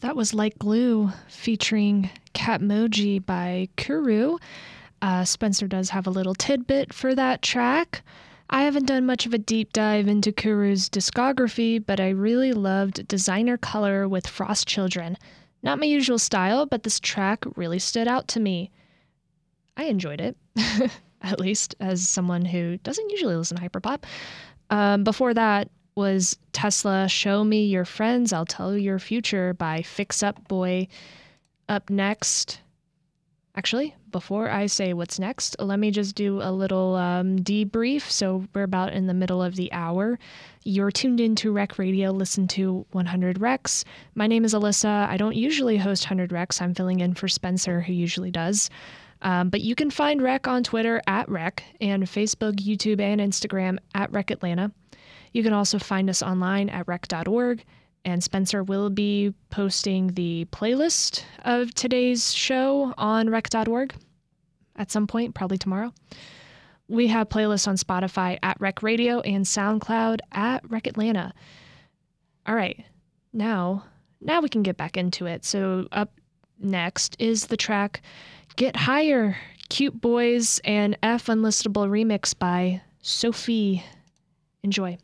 That was Like Glue featuring Catmoji by Kuru. Spencer does have a little tidbit for that track. I haven't done much of a deep dive into Kuru's discography, but I really loved Designer Color with Frost Children. Not my usual style, but this track really stood out to me. I enjoyed it, at least as someone who doesn't usually listen to hyperpop. Before that was Tesla Show Me Your Friends, I'll Tell You Your Future by Fix Up Boy. Up next, actually, before I say what's next, let me just do a little debrief. So we're about in the middle of the hour. You're tuned into Rec Radio, listen to 100 Recs. My name is Alyssa. I don't usually host 100 Recs. I'm filling in for Spencer, who usually does. But you can find Rec on Twitter at Rec and Facebook, YouTube, and Instagram at Rec Atlanta. You can also find us online at rec.org, and Spencer will be posting the playlist of today's show on rec.org at some point, probably tomorrow. We have playlists on Spotify at Rec Radio and SoundCloud at Rec Atlanta. All right, now we can get back into it. So up next is the track Get Higher, Cute Boys, and F Unlistable remix by Sophie. Enjoy.